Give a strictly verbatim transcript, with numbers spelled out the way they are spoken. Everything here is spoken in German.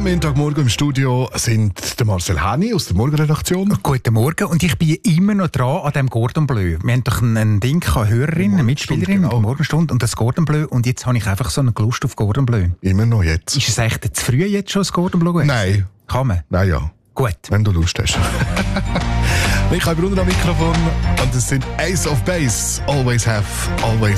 Montagmorgen im Studio sind der Marcel Häni aus der Morgenredaktion. Guten Morgen, und ich bin immer noch dran an dem Cordon Bleu. Wir haben doch ein, ein Ding, eine Hörerin, eine Mitspielerin, genau. die Morgenstunde und das Cordon Bleu, und jetzt habe ich einfach so eine Lust auf Cordon Bleu. Immer noch jetzt. Ist es echt zu früh jetzt schon, das Cordon Bleu? Nein. Kann man? Nein, ja. Gut. Wenn du Lust hast. Michael Brunner am Mikrofon und es sind Ace of Base. Always have, always